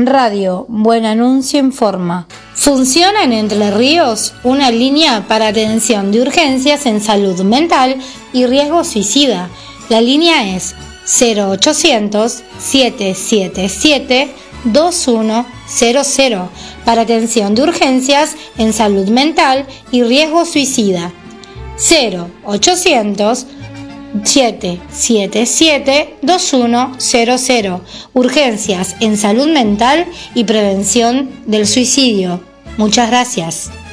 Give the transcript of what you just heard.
Radio Buen Anuncio informa. Funciona en Entre Ríos una línea para atención de urgencias en salud mental y riesgo suicida. La línea es 0800-777-2100 para atención de urgencias en salud mental y riesgo suicida. 0800-777-2100. Urgencias en salud mental y prevención del suicidio. Muchas gracias.